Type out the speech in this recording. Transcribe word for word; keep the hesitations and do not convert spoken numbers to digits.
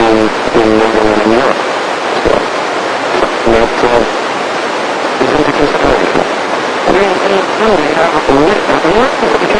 in, in Northern Europe. So, that uh, is into consideration. We, we really have a list of